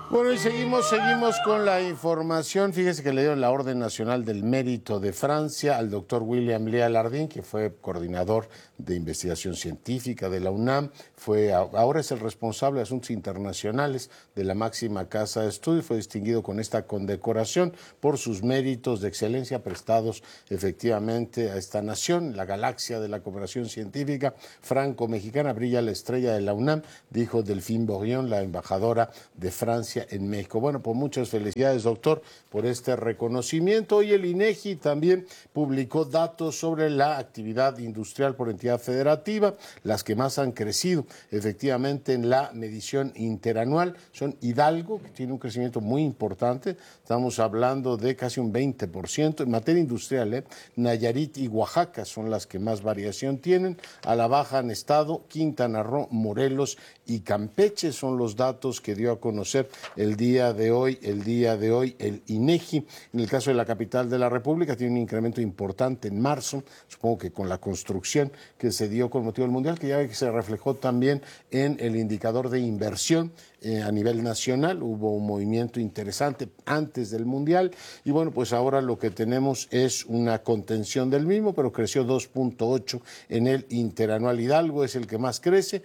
Bueno, y seguimos con la información. Fíjese que le dieron la Orden Nacional del Mérito de Francia al doctor William Lea Lardín, que fue coordinador de investigación científica de la UNAM. Ahora es el responsable de asuntos internacionales de la máxima casa de estudios. Fue distinguido con esta condecoración por sus méritos de excelencia prestados efectivamente a esta nación. La galaxia de la cooperación científica franco-mexicana brilla la estrella de la UNAM, dijo Delphine Bourrion, la embajadora de Francia en México. Bueno, pues muchas felicidades, doctor, por este reconocimiento. Hoy el INEGI también publicó datos sobre la actividad industrial por entidad federativa. Las que más han crecido efectivamente en la medición interanual son Hidalgo, que tiene un crecimiento muy importante, estamos hablando de casi un 20%. En materia industrial, Nayarit y Oaxaca son las que más variación tienen. A la baja han estado Quintana Roo, Morelos y Campeche. Son los datos que dio a conocer el día de hoy el INEGI. En el caso de la capital de la República tiene un incremento importante en marzo, supongo que con la construcción que se dio con motivo del Mundial, que ya ve que se reflejó también en el indicador de inversión a nivel nacional. Hubo un movimiento interesante antes del Mundial y bueno, pues ahora lo que tenemos es una contención del mismo, pero creció 2.8 en el interanual. Hidalgo es el que más crece,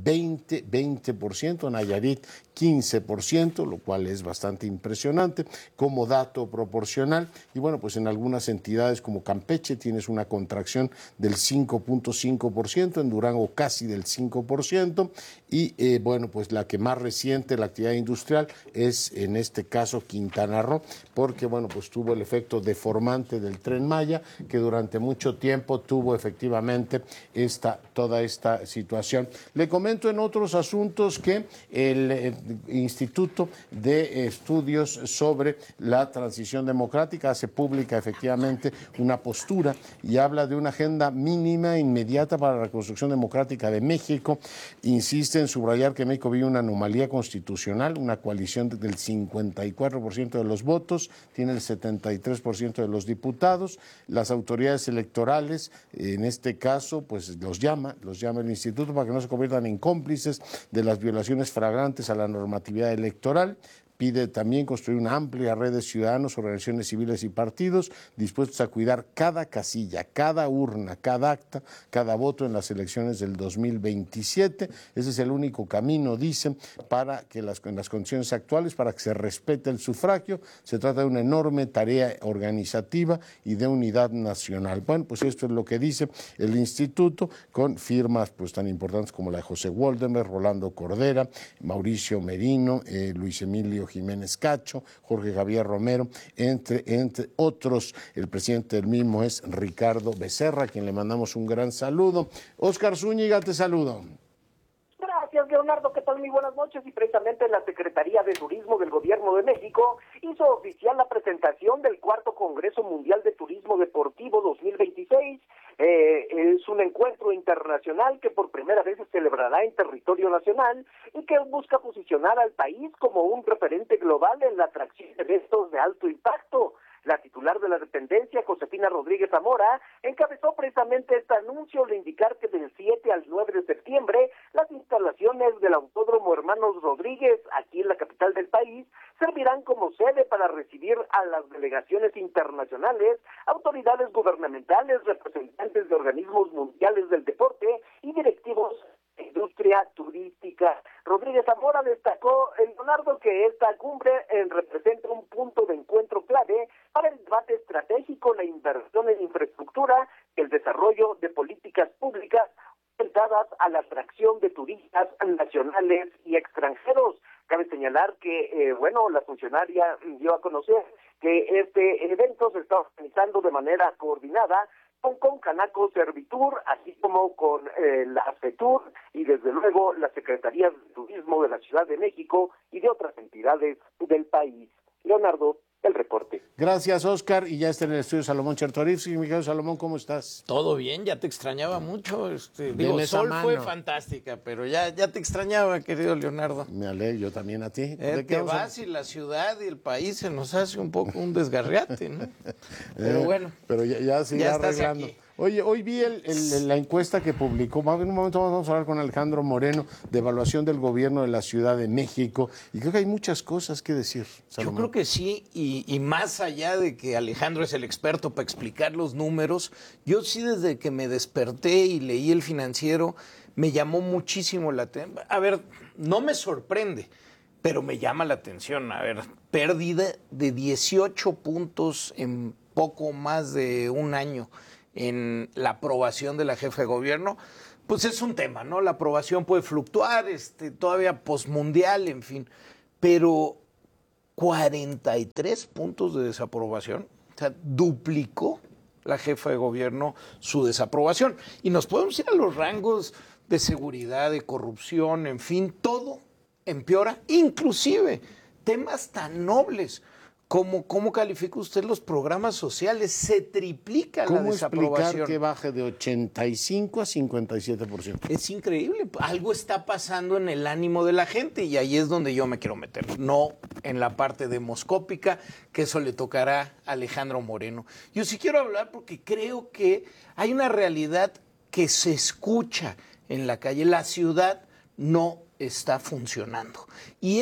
20%, Nayarit 15%, lo cual es bastante impresionante como dato proporcional. Y bueno, pues en algunas entidades como Campeche tienes una contracción del 5.5%, en Durango casi del 5%, y bueno, pues la que más reciente, la actividad industrial, es en este caso Quintana Roo, porque bueno, pues tuvo el efecto deformante del Tren Maya, que durante mucho tiempo tuvo efectivamente toda esta situación. Le comento en otros asuntos que el Instituto de Estudios sobre la Transición Democrática hace pública efectivamente una postura y habla de una agenda mínima inmediata para la reconstrucción democrática de México. Insiste en subrayar que México vive una anomalía constitucional, una coalición del 54% de los votos, tiene el 73% de los diputados. Las autoridades electorales, en este caso, pues los llama el instituto para que no se conviertan en cómplices de las violaciones flagrantes a la normatividad electoral. Pide también construir una amplia red de ciudadanos, organizaciones civiles y partidos dispuestos a cuidar cada casilla, cada urna, cada acta, cada voto en las elecciones del 2027. Ese es el único camino, dicen, para que en las condiciones actuales, para que se respete el sufragio. Se trata de una enorme tarea organizativa y de unidad nacional. Bueno, pues esto es lo que dice el instituto, con firmas pues tan importantes como la de José Woldenberg, Rolando Cordera, Mauricio Merino, Luis Emilio Jiménez Cacho, Jorge Javier Romero, entre otros. El presidente del mismo es Ricardo Becerra, a quien le mandamos un gran saludo. Óscar Zúñiga, te saludo. Gracias, Leonardo. ¿Qué tal? Muy buenas noches. Y precisamente la Secretaría de Turismo del Gobierno de México hizo oficial la presentación del cuarto Congreso Mundial de Turismo Deportivo 2026. Es un encuentro internacional que por primera vez se celebrará en territorio nacional y que busca posicionar al país como un referente global en la atracción de eventos de alto impacto. La titular de la dependencia, Josefina Rodríguez Zamora, encabezó precisamente este anuncio al indicar que del 7 al 9 de septiembre las instalaciones del Autódromo Hermanos Rodríguez, aquí en la capital del país, servirán como sede para recibir a las delegaciones internacionales, autoridades gubernamentales, representantes de organismos mundiales del deporte y directivos de industria turística. Rodríguez Zamora destacó, Leonardo, que esta cumbre representa un punto de encuentro clave para el debate estratégico, la inversión en infraestructura, el desarrollo de políticas públicas orientadas a la atracción de turistas nacionales y extranjeros. Cabe señalar que, la funcionaria dio a conocer que este evento se está organizando de manera coordinada con Canaco Servitur, así como con la FETUR y desde luego la Secretaría de Turismo de la Ciudad de México y de otras entidades del país. Leonardo, el reporte. Gracias, Óscar. Y ya está en el estudio Salomón Chertorivsky. Miguel Salomón, ¿cómo estás? Todo bien, ya te extrañaba mucho. Sol fue fantástica, pero ya te extrañaba, querido Leonardo. Me alegro, yo también a ti. Te vas y la ciudad y el país se nos hace un poco un desgarriate, ¿no? Pero bueno. Pero ya se irá arreglando. Aquí. Oye, hoy vi la encuesta que publicó, en un momento vamos a hablar con Alejandro Moreno de evaluación del gobierno de la Ciudad de México, y creo que hay muchas cosas que decir, Salomón. Yo creo que sí, y más allá de que Alejandro es el experto para explicar los números, yo sí desde que me desperté y leí El Financiero, me llamó muchísimo la atención. A ver, no me sorprende, pero me llama la atención. A ver, pérdida de 18 puntos en poco más de un año en la aprobación de la jefa de gobierno, pues es un tema, ¿no? La aprobación puede fluctuar, todavía posmundial, en fin, pero 43 puntos de desaprobación, o sea, duplicó la jefa de gobierno su desaprobación. Y nos podemos ir a los rangos de seguridad, de corrupción, en fin, todo empeora, inclusive temas tan nobles como cómo califica usted los programas sociales. Se triplica la desaprobación. ¿Cómo explicar que baje de 85 a 57%? Es increíble. Algo está pasando en el ánimo de la gente y ahí es donde yo me quiero meter. No en la parte demoscópica, que eso le tocará a Alejandro Moreno. Yo sí quiero hablar porque creo que hay una realidad que se escucha en la calle. La ciudad no está funcionando. Y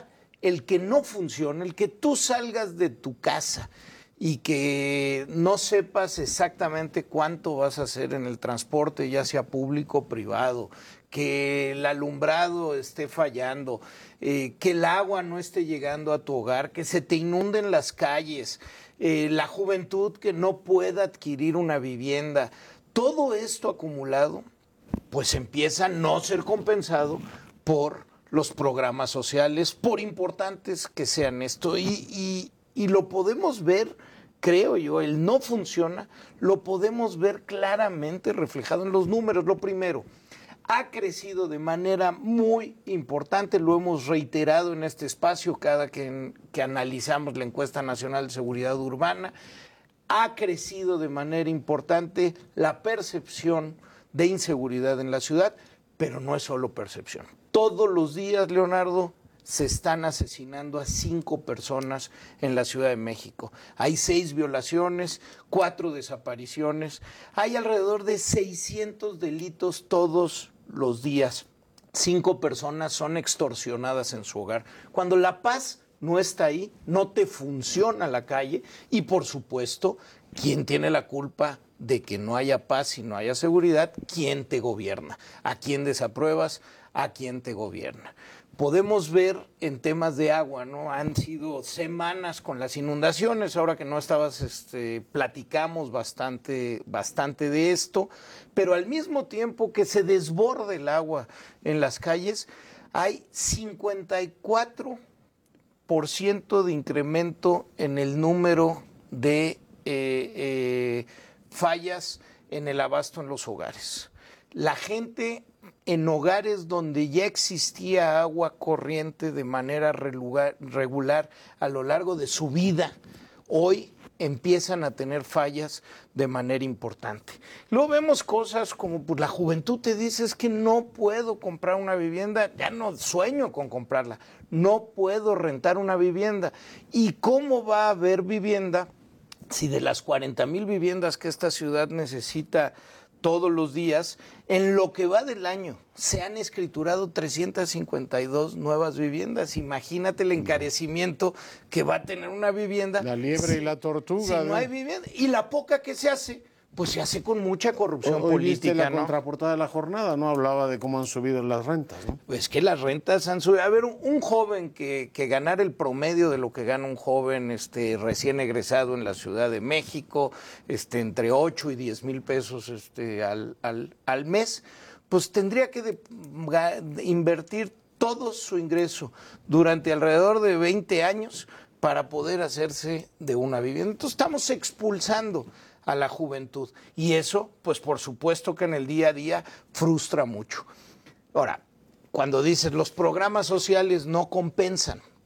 el que no funcione, el que tú salgas de tu casa y que no sepas exactamente cuánto vas a hacer en el transporte, ya sea público o privado, que el alumbrado esté fallando, que el agua no esté llegando a tu hogar, que se te inunden las calles, la juventud que no pueda adquirir una vivienda, todo esto acumulado, pues empieza a no ser compensado por los programas sociales, por importantes que sean esto. Y lo podemos ver, creo yo, el no funciona, lo podemos ver claramente reflejado en los números. Lo primero, ha crecido de manera muy importante, lo hemos reiterado en este espacio cada que analizamos la encuesta nacional de seguridad urbana, ha crecido de manera importante la percepción de inseguridad en la ciudad, pero no es solo percepción. Todos los días, Leonardo, se están asesinando a 5 personas en la Ciudad de México. Hay 6 violaciones, 4 desapariciones. Hay alrededor de 600 delitos todos los días. 5 personas son extorsionadas en su hogar. Cuando la paz no está ahí, no te funciona la calle y, por supuesto, ¿quién tiene la culpa de que no haya paz y no haya seguridad? ¿Quién te gobierna? ¿A quién desapruebas? ¿A quién te gobierna? Podemos ver en temas de agua, ¿no? Han sido semanas con las inundaciones, ahora que no estabas, platicamos bastante de esto, pero al mismo tiempo que se desborde el agua en las calles, hay 54% de incremento en el número de fallas en el abasto en los hogares. La gente en hogares donde ya existía agua corriente de manera regular a lo largo de su vida, hoy empiezan a tener fallas de manera importante. Luego vemos cosas como pues, la juventud te dice es que no puedo comprar una vivienda, ya no sueño con comprarla, no puedo rentar una vivienda. ¿Y cómo va a haber vivienda si de las 40,000 viviendas que esta ciudad necesita todos los días, en lo que va del año se han escriturado 352 nuevas viviendas? Imagínate el encarecimiento que va a tener una vivienda. La liebre y la tortuga. Si no hay vivienda. Y la poca que se hace, pues se hace con mucha corrupción política, ¿no? La ¿no? contraportada de la jornada, ¿no? Hablaba de cómo han subido las rentas, ¿no? Pues que las rentas han subido. A ver, un joven que ganara el promedio de lo que gana un joven recién egresado en la Ciudad de México, entre 8 y 10 mil pesos al mes, pues tendría que invertir todo su ingreso durante alrededor de 20 años para poder hacerse de una vivienda. Entonces estamos expulsando a la juventud y eso, pues por supuesto que en el día a día frustra mucho. Ahora, cuando dices los programas sociales no compensan,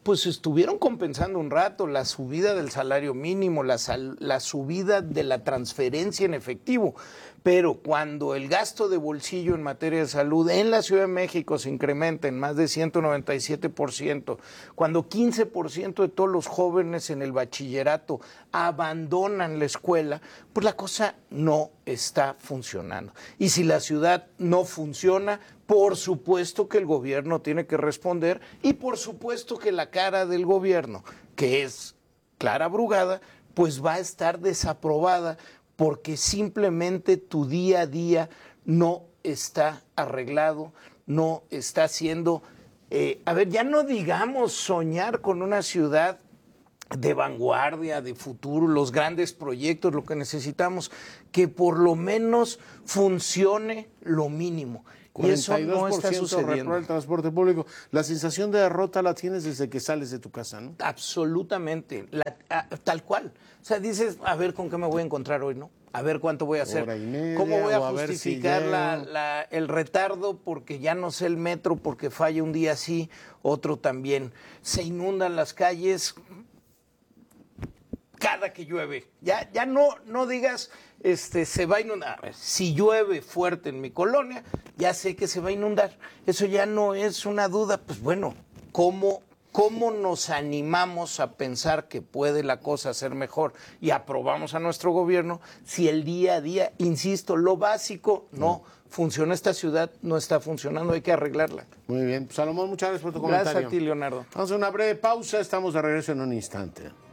pues estuvieron compensando un rato la subida del salario mínimo, la subida de la transferencia en efectivo. Pero cuando el gasto de bolsillo en materia de salud en la Ciudad de México se incrementa en más de 197%, cuando 15% de todos los jóvenes en el bachillerato abandonan la escuela, pues la cosa no está funcionando. Y si la ciudad no funciona, por supuesto que el gobierno tiene que responder y por supuesto que la cara del gobierno, que es Clara Brugada, pues va a estar desaprobada porque simplemente tu día a día no está arreglado, no está siendo... ya no digamos soñar con una ciudad de vanguardia, de futuro, los grandes proyectos, lo que necesitamos, que por lo menos funcione lo mínimo. Y eso no está sucediendo. Reprueba el transporte público. La sensación de derrota la tienes desde que sales de tu casa, ¿no? Absolutamente, tal cual. O sea, dices, a ver con qué me voy a encontrar hoy, ¿no? A ver cuánto voy a hacer. Hora y media, ¿Cómo voy a o justificar el retardo porque ya no sé el metro, porque falla un día sí, otro también? Se inundan las calles cada que llueve. Ya no digas se va a inundar. A ver, si llueve fuerte en mi colonia, ya sé que se va a inundar. Eso ya no es una duda. Pues bueno, ¿cómo nos animamos a pensar que puede la cosa ser mejor y aprobamos a nuestro gobierno si el día a día, insisto, lo básico no funciona? Esta ciudad no está funcionando, hay que arreglarla. Muy bien. Salomón, muchas gracias por tu comentario. Gracias a ti, Leonardo. Vamos a una breve pausa, estamos de regreso en un instante.